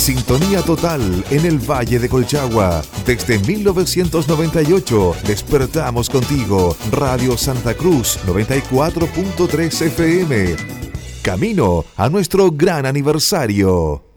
Sintonía total en el Valle de Colchagua. Desde 1998 despertamos contigo. Radio Santa Cruz 94.3 FM. Camino a nuestro gran aniversario.